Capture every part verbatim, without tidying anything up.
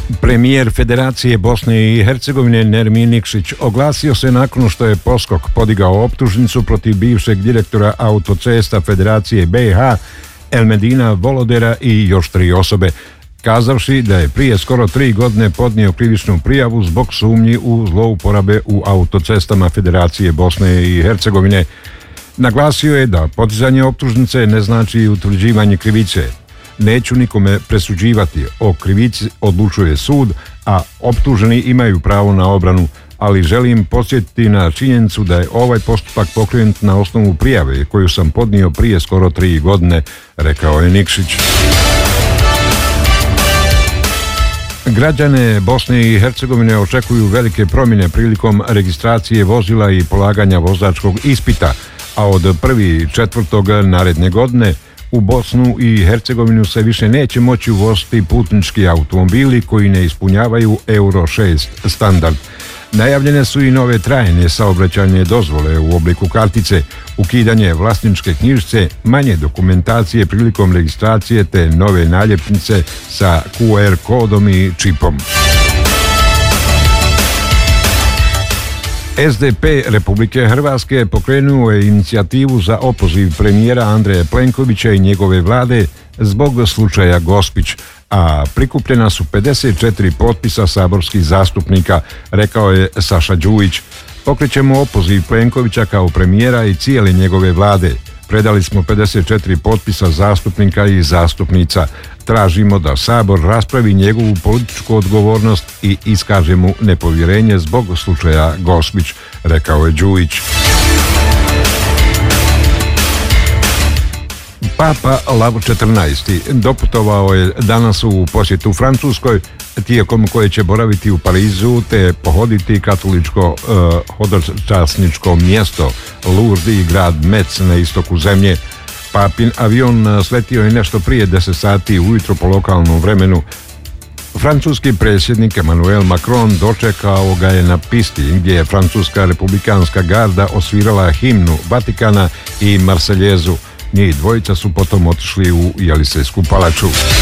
Premijer Federacije Bosne i Hercegovine Nermin Nikšić oglasio se nakon što je Poskok podigao optužnicu protiv bivšeg direktora autocesta Federacije B i H Elmedina Volodera i još tri osobe, kazavši da je prije skoro tri godine podnio krivičnu prijavu zbog sumnji u zlouporabe u autocestama Federacije Bosne i Hercegovine. Naglasio je da podizanje optužnice ne znači utvrđivanje krivice. Neću nikome presuđivati, o krivici odlučuje sud, a optuženi imaju pravo na obranu, ali želim podsjetiti na činjenicu da je ovaj postupak pokrenut na osnovu prijave koju sam podnio prije skoro tri godine, rekao je Nikšić. Građane Bosne i Hercegovine očekuju velike promjene prilikom registracije vozila i polaganja vozačkog ispita, a od prvog četvrtog naredne godine u Bosnu i Hercegovinu se više neće moći uvoziti putnički automobili koji ne ispunjavaju Euro šest standard. Najavljene su i nove trajne saobraćajne dozvole u obliku kartice, ukidanje vlasničke knjižice, manje dokumentacije prilikom registracije te nove naljepnice sa Q R kodom i čipom. S D P Republike Hrvatske pokrenuo je inicijativu za opoziv premijera Andreja Plenkovića i njegove vlade zbog slučaja Gospić, a prikupljena su pedeset četiri potpisa saborskih zastupnika, rekao je Saša Đujić. Pokrećemo opoziv Plenkovića kao premijera i cijele njegove vlade. Predali smo pedeset četiri potpisa zastupnika i zastupnica. Tražimo da Sabor raspravi njegovu političku odgovornost i iskaže mu nepovjerenje zbog slučaja Gospić, rekao je Đujić. Papa Lav četrnaesti doputovao je danas u posjetu Francuskoj, tijekom koje će boraviti u Parizu te pohoditi katoličko eh, hodočasničko mjesto Lourdes i grad Metz na istoku zemlje. Papin avion sletio je nešto prije deset sati ujutro po lokalnom vremenu. Francuski predsjednik Emmanuel Macron dočekao ga je na pisti gdje je francuska republikanska garda osvirala himnu Vatikana i Marseljezu. Njih dvojica su potom otišli u Jelisejsku palaču.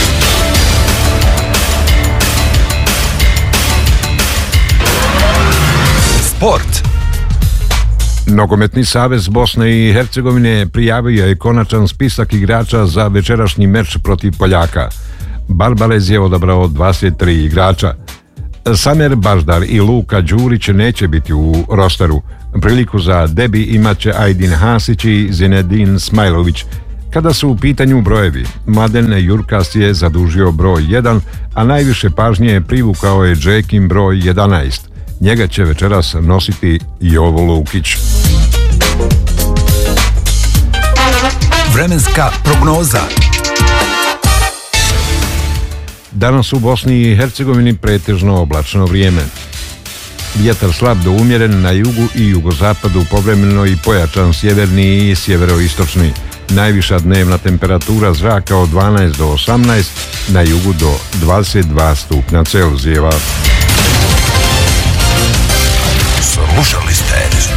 Sport. Nogometni savez Bosne i Hercegovine prijavio je konačan spisak igrača za večerašnji meč protiv Poljaka. Barbarez je odabrao dvadeset tri igrača. Samer Baždar i Luka Đurić neće biti u rosteru. Priliku za debi imat će Ajdin Hasić i Zinedin Smajlović. Kada su u pitanju brojevi, Mladen Jurkas je zadužio broj jedan, a najviše pažnje je privukao je Džekin broj jedanaest. Njega će večeras nositi Jovo Lukić. Vremenska prognoza. Danas u Bosni i Hercegovini pretežno oblačno vrijeme. Vjetar slab do umjeren na jugu i jugozapadu, povremeno i pojačan sjeverni i sjeveroistočni. Najviša dnevna temperatura zraka od dvanaest do osamnaest, na jugu do dvadeset dva stupnja Celzijeva. Slušali ste